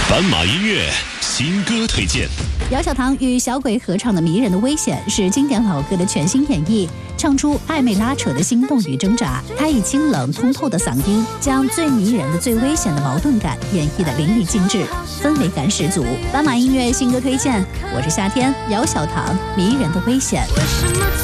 斑马音乐新歌推荐。 姚小棠与小鬼合唱的《迷人的危险》是经典老歌的全新演绎，唱出暧昧拉扯的心动与挣扎。他以清冷通透的嗓音，将最迷人的、最危险的矛盾感演绎得淋漓尽致，氛围感十足。斑马音乐新歌推荐，我是夏天，姚小棠，《迷人的危险》。